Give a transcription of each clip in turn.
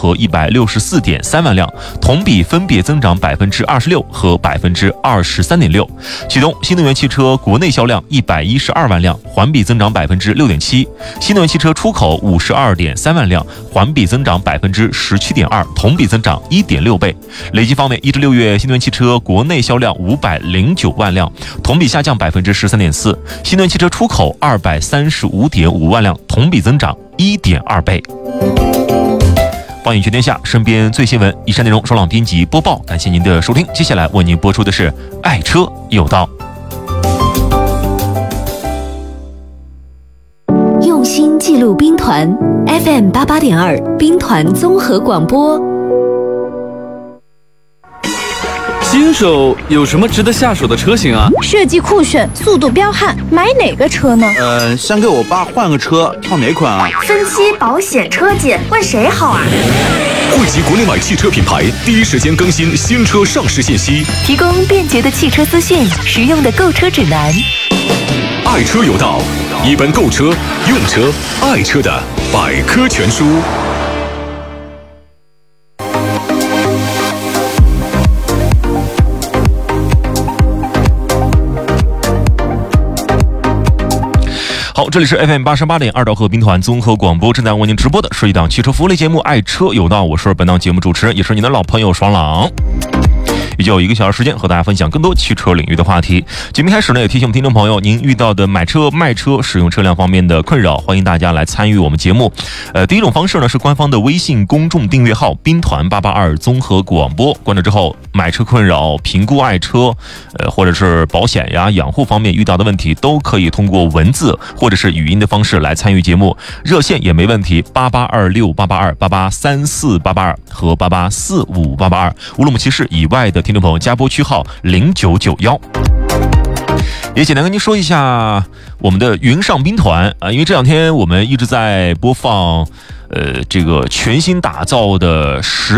和164.3万辆，同比分别增长26%和23.6%。其中，新能源汽车国内销量112万辆，环比增长6.7%；新能源汽车出口52.3万辆，环比增长17.2%，同比增长1.6倍。累计方面，1至6月新能源汽车国内销量509万辆，同比下降13.4%；新能源汽车出口235.5万辆，同比增长1.2倍。放眼全天下，身边最新闻。以上内容双朗编辑播报，感谢您的收听。接下来为您播出的是爱车有道。 用心记录兵团 FM 88.2兵团综合广播。 新手有什么值得下手的车型啊？ 设计酷炫，速度彪悍，买哪个车呢？ 想给我爸换个车，挑哪款啊？ 分期、保险、车检，问谁好啊？ 汇集国内外汽车品牌，第一时间更新新车上市信息， 提供便捷的汽车资讯，实用的购车指南。 爱车有道，一本购车、用车、爱车的百科全书。 好，这里是 FM 88.2兆赫兵团综合广播，正在为您直播的是一档汽车服务类节目《爱车有道》，我是本档节目主持人，也是您的老朋友爽朗。也就有1个小时时间和大家分享更多汽车领域的话题。节目开始呢，也提醒听众朋友，您遇到的买车、卖车、使用车辆方面的困扰，欢迎大家来参与我们节目。第一种方式呢是官方的微信公众订阅号“兵团882综合广播”，关注之后，买车困扰、评估爱车，或者是保险呀、养护方面遇到的问题，都可以通过文字或者是语音的方式来参与节目。热线也没问题，88268828834882和88458822，无论我们骑士以外的听众朋友加拨区号0991。也简单跟您说一下我们的云上兵团啊，因为这两天我们一直在播放这个全新打造的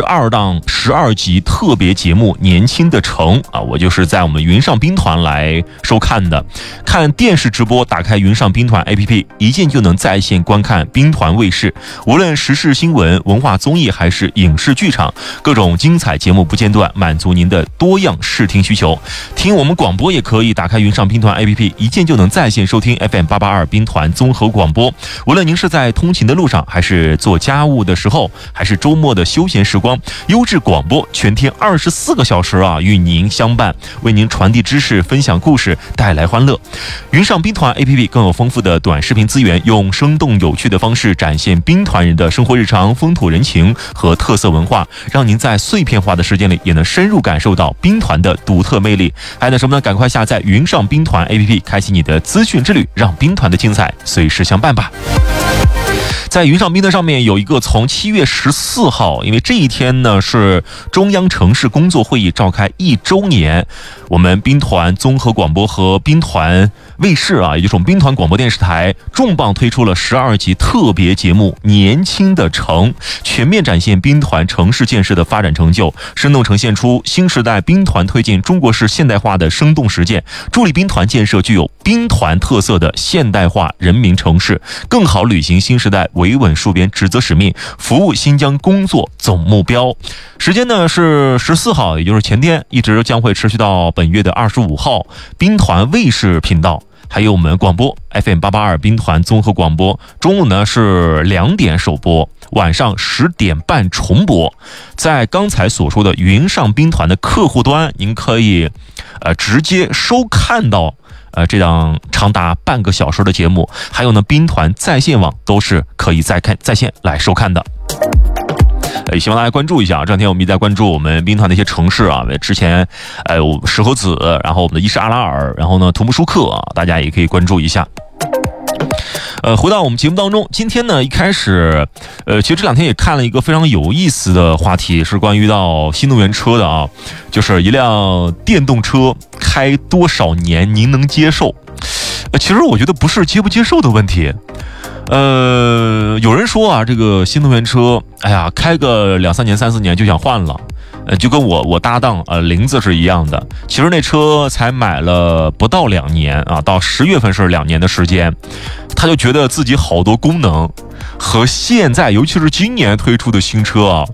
12集特别节目《年轻的城》啊，我就是在我们云上兵团来收看的。看电视直播，打开云上兵团 APP， 一键就能在线观看兵团卫视，无论时事新闻、文化综艺还是影视剧场，各种精彩节目不间断，满足您的多样视听需求。听我们广播也可以，打开云上兵团 APP， 一键就能在线收听 FM 882兵团综合广播。无论您是在通勤的路上，还是做家务的时候，还是周末的休闲时光，优质广播全天24个小时啊，与您相伴，为您传递知识，分享故事，带来欢乐。云上兵团 APP 更有丰富的短视频资源，用生动有趣的方式展现兵团人的生活日常、风土人情和特色文化，让您在碎片化的时间里也能深入感受到兵团的独特魅力。还等什么呢？赶快下载云上兵团 APP， 开启你的资讯之旅，让兵团的精彩随时相伴吧。在云上兵团上面有一个从7月14号，因为这一天呢是中央城市工作会议召开1周年，我们兵团综合广播和兵团卫视啊，也就是我们兵团广播电视台重磅推出了12集特别节目《年轻的城》，全面展现兵团城市建设的发展成就，生动呈现出新时代兵团推进中国式现代化的生动实践，助力兵团建设具有兵团特色的现代化人民城市，更好履行新时代维稳戍边职责使命，服务新疆工作总目标。时间呢是14号，也就是前天，一直将会持续到本月的25号。兵团卫视频道还有我们广播 FM 882兵团综合广播，中午呢是2点首播，晚上10点半重播。在刚才所说的云上兵团的客户端，您可以直接收看到这档长达半个小时的节目，还有呢兵团在线网都是可以在线来收看的。希望大家关注一下，这两天我们一直在关注我们兵团的一些城市啊，之前有石河子，然后我们的伊什阿拉尔，然后呢图木舒克啊，大家也可以关注一下。回到我们节目当中，今天呢一开始其实这两天也看了一个非常有意思的话题，是关于到新能源车的啊，就是一辆电动车开多少年您能接受？其实我觉得不是接不接受的问题。有人说啊，这个新能源车，哎呀，开个2、3年、3、4年就想换了，就跟我搭档林子是一样的。其实那车才买了不到2年啊，到10月份是2年的时间，他就觉得自己好多功能和现在，尤其是今年推出的新车啊，